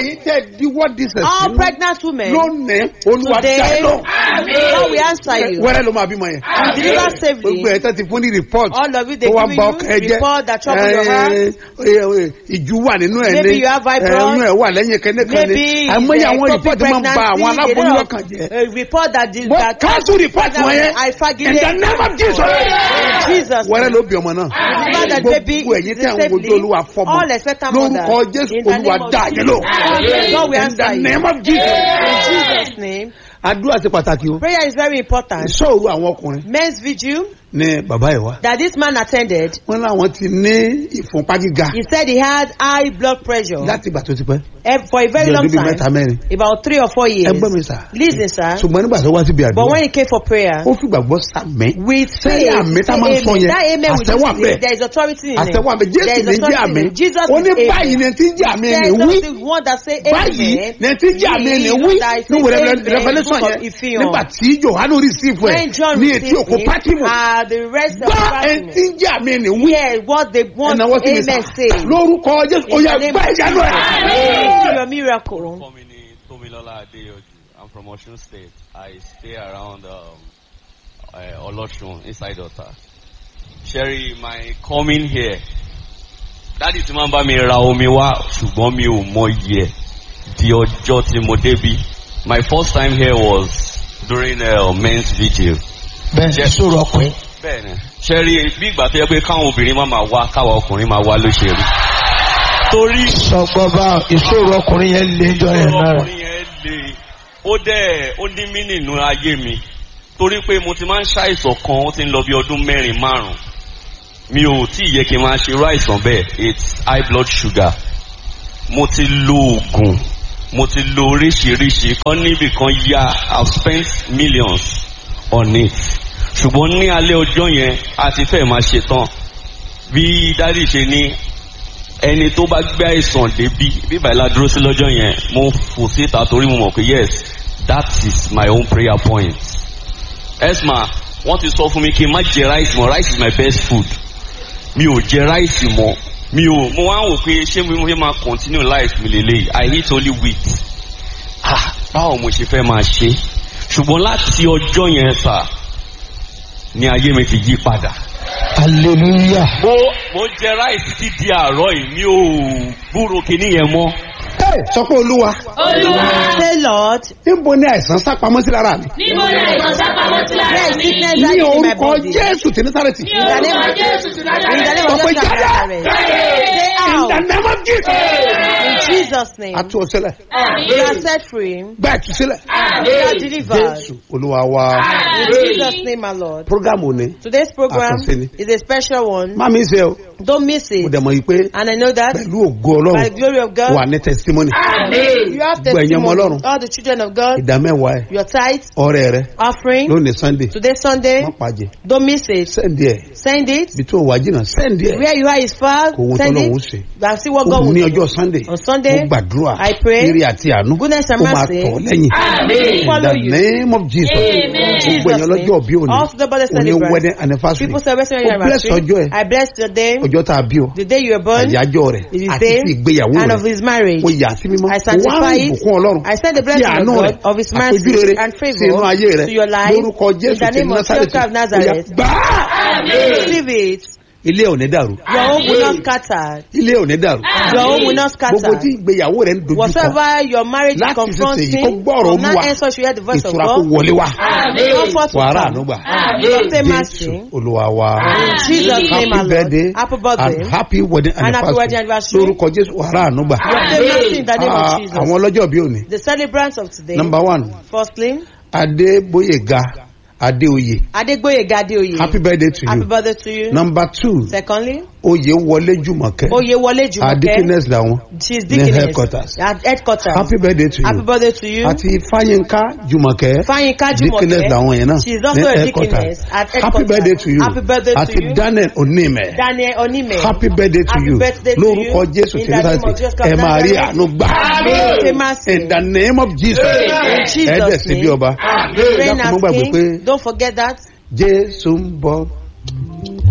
ẹ̀yin tẹ́ diwọ́ dísẹ̀ All sínú pregnant women, lónìí Olúwa today, dá ẹ lọ. God will answer you. Wẹ́rẹ́ ló máa bímọ yẹn. You deliver safely. Gbogbo ẹ̀ tẹ́ ti fún ní report. All of you, they Tó wá give bà ọkàn ẹ you jẹ́. report that trouble your heart. Ìjú wà nínú ẹ̀ Maybe ní. you have fibroid. Ẹ̀yún ẹ̀ wà lẹ́yìn kẹ́nẹ́kan Maybe ní. Àìmọye àwọn report máa ń ba àwọn aláboyún lọ́kàn jẹ́. a report that did Wọ́n that cancel report wọn yẹn. I In fagilate. the name of Jesus. In Jesus' Wẹ́rẹ́ name. ló bí ọmọ náà. Remember that baby Gbogbo ẹ̀yin is tí àwọn ojú Olúwa safely. fọmọ. All expectant Lórúkọ mothers. Jésù In the Olúwa name of dá yín lò. God will In answer the you. name of Jesus. In Jesus' name. Àdúrà ṣe pàtàkì o. Prayer is very important. Ìṣòro àwọn ọkùnrin Men's vigil ní bàbá ẹ̀ wá. that this man attended, Wọ́n láwọn ti ní ìfúnpá gíga he said he had high blood pressure láti ìgbà tó ti pẹ́. for a very Bí long ọdún bíi mẹ́ta time, mẹ́rin. about 3 or 4 years. Ẹ gbọ́ mi sà. Listen, sir. Ṣùgbọ́n nígbà tó wá síbi But when àdúrà, he came for prayer, ó fi gbàgbọ́ sàmẹ́. with Sẹ́yìn faith, àmì tá a máa ń sọ amen. yẹn, That amen will àṣẹ wà just bẹ́ẹ̀. there is authority in Àṣẹ wà it. bẹ́ẹ̀. Jésù There is ní jẹ́ authority àmì. in it. Jesus Ó ní is báyìí amen. ní ti ń jẹ́ àmì There ní is wí. the one that say Báyìí amen. ní ti ń jẹ́ àmì ní wí. Ní wo Revelation yẹn. Nígbà tí Jòhánù receive When ẹ̀ John ní etí òkú received Pátímù. it, the rest of Gbọ́ ẹ̀ the tí ń jẹ́ àmì ní wí. hear what they want Ẹ̀nà wọ́n sì ní amen sà. say. Lórúkọ Jésù, ó In yá the name gbá of ìyanu ẹ̀. Jesus, your miracle. Tomilola Adeyoju. I'm from Osun State. I stay around Olosun, inside Ota. Sherry, my coming here, Daddy ti máa ń bá mi ra omi wá, ṣùgbọ́n mi ò mọ iye di ọjọ́ tí mo débi. My first time here was during men's vigil. Bẹ́ẹ̀ni sọ̀rọ̀ ọkùnrin. Bẹ́ẹ̀ni, Sherry, bí ìgbà tó yẹ pé káwọn obìnrin máa wá, káwọn ọkùnrin máa wá ló ṣe rí. Torí Sọ̀gbọ́n bá ìṣòro ọkùnrin yẹn lé jọ yẹn náà. ọkùnrin yẹn le, ó ní mí nínú ayé mi. Torí pé mo ti máa ń ṣàìsàn kan, ó ti ń lọ bí ọdún 4-5. Mi ò tí ì yẹ kí n máa ṣe irú àìsàn bẹ́ẹ̀. It's high blood sugar. Mo ti lo oògùn, mo ti lo oríṣiríṣi. Kan níbì kan yá, I've spent millions on it. Ṣùgbọ́n ní alẹ́ ọjọ́ yẹn, a ti fẹ́ máa ṣe tán. Bí dádì ṣe ní ẹni tó bá gbé àìsàn débi, bíbá ìlà dúró sí lọ́jọ́ yẹn, mo fò síta torí mo mọ̀ pé yes, that is my own prayer point. Esma, wọ́n ti sọ fún mi kí n má jẹ rice mọ́. Rice is my best food. Mi ò jẹ rice mọ́. Mo wá ń wò pé ṣé mo fẹ́ máa continue life mi lélẹ́yìí. I eat only wheat. Báwo mo ṣe fẹ́ máa ṣe? Ṣùgbọ́n láti ọjọ́ yẹn sà, ni ayé mi ti yí padà. Hallelujah. Mo jẹ rice títí di àárọ̀ yìí, mi ò gbúrò kíní yẹn mọ́. Sọ pé Olúwa. Say Lord, Níbo ni àìsàn sápamọ́ sí lára mi? Níbo ni àìsàn sápamọ́ sí lára where is mi? sickness Ní hiding in my orúkọ body? Jésù ti Násárẹ́tì. Ní orúkọ Jésù ti In the name Násárẹ́tì. of Ọ̀pọ̀ Jesus of jáde. Nazareth. Say In out. the name of Jesus. In Jesus' name. A tú ọ sílẹ̀. You are set free. Gba ìtúsílẹ̀. You are delivered. Jésù Olúwa wa. In Jesus' name, my Lord. Program òní. Today's program Àkànṣe ni. is a special one. Má mi ṣe o. Don't miss Mo it. dẹ̀ mọ̀ yìí pé And I know that pẹ̀lú ògo by the Ọlọ́run glory of wà God, ní testimony. you have Gbogbo ẹ̀yin ọmọ testimony. Ọlọ́run. All the children of God, Ìdá mẹ́wàá ẹ̀. your tithes, Ọrẹ rẹ. offering. Lónìí Sunday. Today Sunday, Má pàjẹ́. don't miss it. Sẹ́ndì ẹ̀. Send it. Bí tó wà jìnnà sẹ́ndì ẹ̀. Where you are is far. Kò wọ́n Send tọ́lọ́run ó it. ṣe. And see what God Ó will ní do. ọjọ́ Sunday. On Sunday, Mo gbàdúrà. I pray. Ire àti àánú. Goodness and Ó máa mercy. tọ̀ lẹ́yìn. In Follow the you. name of Jesus. Amen. Gbogbo èèyàn lọ́jọ́ bí òní. Also the birthday Òní celebrants. wedding anniversary. People celebrating your Ó bless ọjọ́ anniversary. ẹ̀. I bless your day, Ọjọ́ tá a bí ọ. the day you were born, Àyájọ́ rẹ̀. his Àti day, ti ìgbéyàwó and rẹ̀. of his marriage. Mo yà sí mímọ́. I sanctify Mo wá it. ìbùkún Ọlọ́run. I send the Àti blessing of àánú God, rẹ̀. of his Àti mercy ojúrere and sí inú favor ayé rẹ̀. to your life. Lórúkọ In Jésù the ti name of Násárẹ́tì. Jesus of Nazareth. Ó yá, gbà. Receive it. Ilé ò ní dàrú. Your home will not scatter. Ilé ò ní dàrú. Your home will not Gbogbo scatter. tí ìgbéyàwó rẹ̀ ń dojú kọ. Whatever your marriage is Láti ìsinsìnyí kó confronting, gbọ́ ọ̀rọ̀ from now Olúwa. henceforth you hear the voice of Ìtura kó God. wọlé wá. Comfort will Wàhálà come. àánú gbà. Say Jésù mercy. Olúwa wa. In Jesus' name, Happy our birthday Lord. Happy and birthday. happy wedding And happy wedding anniversary. anniversary. Lórúkọ Jésù wàhálà àánú gbà. Say mercy in the name of Jesus. Àwọn ọlọ́jọ́ bí òní. The celebrants of today. Number 1, Firstly, Adébóyèga Adéoyè. Adegboyega Adeoye. Happy birthday to Happy you. birthday to you. Number 2, Secondly, Oyèwọlé Jùmọ̀kẹ́. Oyewole Jumoke. Deaconess làwọn. She's Ní deaconess. headquarters. At headquarters. Happy birthday to Happy you. birthday to you. Àti Fáyínká Jùmọ̀kẹ́. Fáyínká Deaconess Jumoke. làwọn yẹn náà. She's also Ní a headquarters. deaconess at Happy headquarters. birthday to you. Happy birthday to Àti you. Daniel Onímẹ̀. Daniel Onime. Happy birthday to Happy you. birthday to Lórúkọ you. Jésù In tí the name Násárẹ́tì. of Jesus Ẹ of máa rí Nazareth. àánú gbà. Say mercy. In the name of Jesus. In Jesus' Ẹ dẹ̀ sí bí name. ọba. Reign Dákun mọ́ as gbàgbé king. pé Don't forget that. Jésù ń bọ̀.